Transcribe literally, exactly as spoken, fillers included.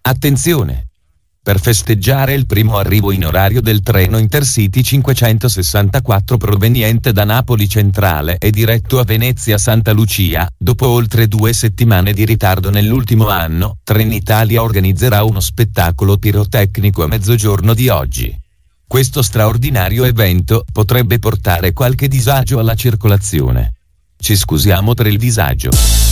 Attenzione! Per festeggiare il primo arrivo in orario del treno Intercity cinquecentosessantaquattro proveniente da Napoli Centrale e diretto a Venezia Santa Lucia, dopo oltre due settimane di ritardo nell'ultimo anno, Trenitalia organizzerà uno spettacolo pirotecnico a mezzogiorno di oggi. Questo straordinario evento potrebbe portare qualche disagio alla circolazione. Ci scusiamo per il disagio.